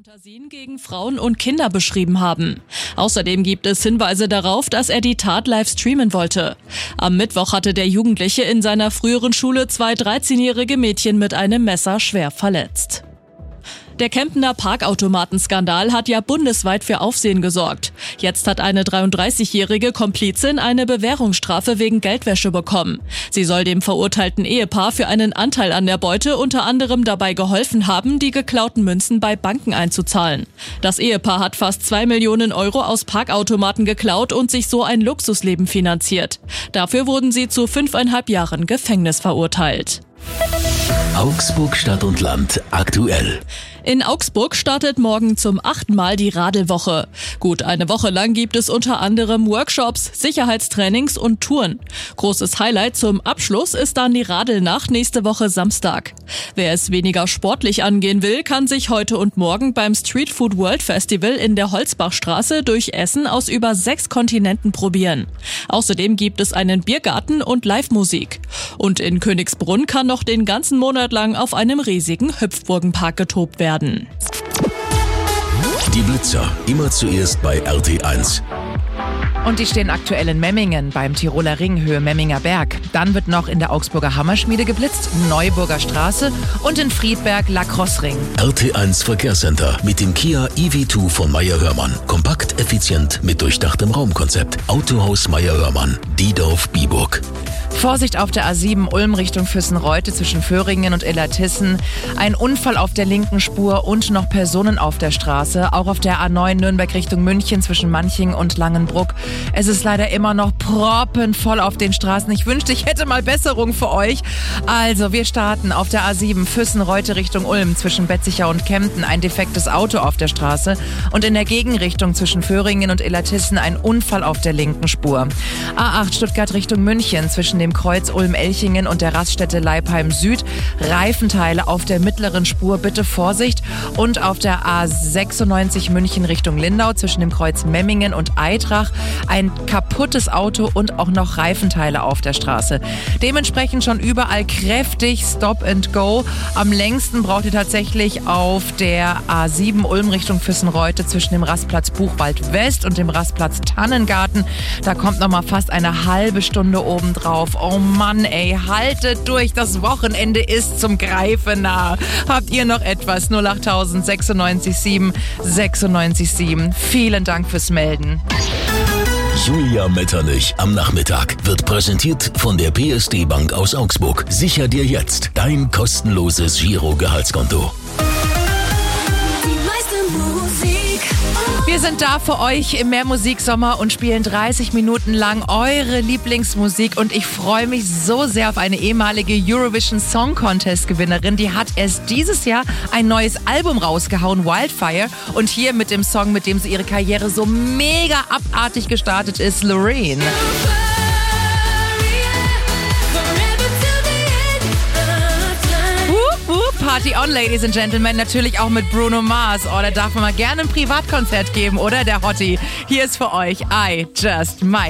Fantasien gegen Frauen und Kinder beschrieben haben. Außerdem gibt es Hinweise darauf, dass er die Tat live streamen wollte. Am Mittwoch hatte der Jugendliche in seiner früheren Schule 2 13-jährige Mädchen mit einem Messer schwer verletzt. Der Kempener Parkautomatenskandal hat ja bundesweit für Aufsehen gesorgt. Jetzt hat eine 33-jährige Komplizin eine Bewährungsstrafe wegen Geldwäsche bekommen. Sie soll dem verurteilten Ehepaar für einen Anteil an der Beute unter anderem dabei geholfen haben, die geklauten Münzen bei Banken einzuzahlen. Das Ehepaar hat fast 2 Millionen Euro aus Parkautomaten geklaut und sich so ein Luxusleben finanziert. Dafür wurden sie zu 5,5 Jahren Gefängnis verurteilt. Augsburg Stadt und Land aktuell. In Augsburg startet morgen zum 8. Mal die Radelwoche. Gut eine Woche lang gibt es unter anderem Workshops, Sicherheitstrainings und Touren. Großes Highlight zum Abschluss ist dann die Radelnacht nächste Woche Samstag. Wer es weniger sportlich angehen will, kann sich heute und morgen beim Street Food World Festival in der Holzbachstraße durch Essen aus über 6 Kontinenten probieren. Außerdem gibt es einen Biergarten und Live-Musik. Und in Königsbrunn kann noch den ganzen Monat lang auf einem riesigen Hüpfburgenpark getobt werden. Die Blitzer, immer zuerst bei RT1. Und die stehen aktuell in Memmingen beim Tiroler Ring, Höhe Memminger Berg. Dann wird noch in der Augsburger Hammerschmiede geblitzt, Neuburger Straße und in Friedberg Lacrosse-Ring. RT1 Verkehrscenter mit dem Kia EV2 von Meyer-Hörmann. Kompakt, effizient, mit durchdachtem Raumkonzept. Autohaus Meyer-Hörmann, Diedorf-Biburg. Vorsicht auf der A7 Ulm Richtung Füssen-Reute zwischen Föhringen und Illertissen. Ein Unfall auf der linken Spur und noch Personen auf der Straße. Auch auf der A9 Nürnberg Richtung München zwischen Manching und Langenbruck. Es ist leider immer noch proppenvoll auf den Straßen. Ich wünschte, ich hätte mal Besserung für euch. Also, wir starten auf der A7 Füssen-Reute Richtung Ulm zwischen Betzicher und Kempten. Ein defektes Auto auf der Straße. Und in der Gegenrichtung zwischen Föhringen und Illertissen ein Unfall auf der linken Spur. A8 Stuttgart Richtung München zwischen dem Kreuz Ulm-Elchingen und der Raststätte Leipheim Süd. Reifenteile auf der mittleren Spur, bitte Vorsicht. Und auf der A96 München Richtung Lindau zwischen dem Kreuz Memmingen und Eitrach ein kaputtes Auto und auch noch Reifenteile auf der Straße. Dementsprechend schon überall kräftig Stop and Go. Am längsten braucht ihr tatsächlich auf der A7 Ulm Richtung Füssen-Reute zwischen dem Rastplatz Buchwald West und dem Rastplatz Tannengarten. Da kommt noch mal fast eine halbe Stunde obendrauf. Oh Mann, ey, haltet durch. Das Wochenende ist zum Greifen nah. Habt ihr noch etwas? 08000 96 7 96 7. Vielen Dank fürs Melden. Julia Metternich am Nachmittag wird präsentiert von der PSD Bank aus Augsburg. Sicher dir jetzt dein kostenloses Giro-Gehaltskonto. Wir sind da für euch im Mehrmusiksommer und spielen 30 Minuten lang eure Lieblingsmusik und ich freue mich so sehr auf eine ehemalige Eurovision Song Contest Gewinnerin. Die hat erst dieses Jahr ein neues Album rausgehauen, Wildfire, und hier mit dem Song, mit dem sie ihre Karriere so mega abartig gestartet ist, Loreen. Party on, Ladies and Gentlemen, natürlich auch mit Bruno Mars. Oh, da darf man mal gerne ein Privatkonzert geben, oder? Der Hottie. Hier ist für euch I Just Might.